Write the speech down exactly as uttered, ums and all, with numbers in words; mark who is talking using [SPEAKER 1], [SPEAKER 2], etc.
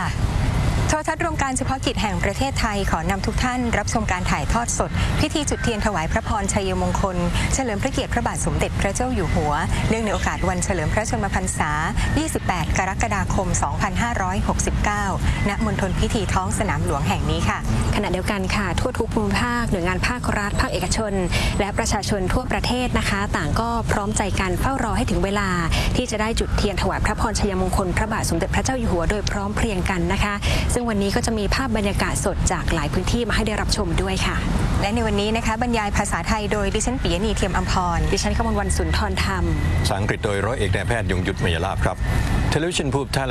[SPEAKER 1] ค่ะโทรทัศน์รวมการเฉพาะกิจแห่งประเทศไทยขอนำทุกท่านรับชมการถ่ายทอดสดพิธีจุดเทียนถวายพระพรชัยมงคลเฉลิมพระเกียรติพระบาทสมเด็จพระเจ้าอยู่หัวเนื่องในโอกาสวันเฉลิมพระชนมพรรษา ยี่สิบแปด กรกฎาคม สองพันห้าร้อยหกสิบเก้า ณ มณฑลพิธีท้องสนามหลวงแห่งนี้ค่ะ
[SPEAKER 2] ขณะเดียวกันค่ะทั่วทุกภูมิภาคหน่วยงานภาครัฐภาคเอกชนและประชาชนทั่วประเทศนะคะต่างก็พร้อมใจกันเฝ้ารอให้ถึงเวลาที่จะได้จุดเทียนถวายพระพรชัยมงคลพระบาทสมเด็จพระเจ้าอยู่หัวโดยพร้อมเพรียงกันนะคะซึ่งวันนี้ก็จะมีภาพบรรยากาศสดจากหลายพื้นที่มาให้ได้รับชมด้วยค่ะ
[SPEAKER 1] และในวันนี้นะคะบรรยายภาษาไทยโดยดิฉันปิยณีเทียมอัมพร
[SPEAKER 2] ดิฉันกมลวรรณสุนทรธรรม
[SPEAKER 3] ภาษาอังกฤษโดยร้อยเอกนายแพทย์ยงยุทธเมยลาภครับ Television Pub